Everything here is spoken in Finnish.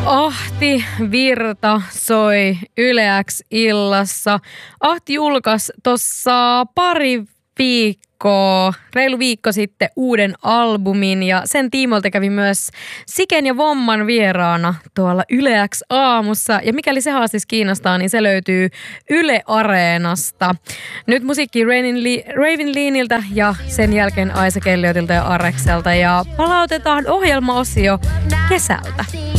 Ahti Virta soi Yle X illassa. Ahti julkaisi tuossa reilu viikko sitten uuden albumin ja sen tiimoilta kävi myös Siken ja Vomman vieraana tuolla Yle X aamussa. Ja mikäli se haastis kiinnostaa, niin se löytyy Yle Areenasta. Nyt musiikki Raven Leaniltä ja sen jälkeen Aisa Kelliotilta ja Arekselta ja palautetaan ohjelmaosio kesältä.